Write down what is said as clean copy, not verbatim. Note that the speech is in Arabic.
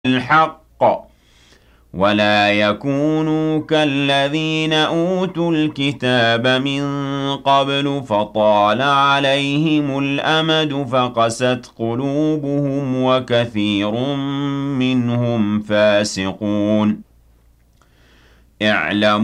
الْحَقَّ وَلَا يَكُونُوا كَالَّذِينَ أُوتُوا الْكِتَابَ مِن قَبْلُ فَطَالَ عَلَيْهِمُ الْأَمَدُ فَقَسَتْ قُلُوبُهُمْ وَكَثِيرٌ مِّنْهُمْ فَاسِقُونَ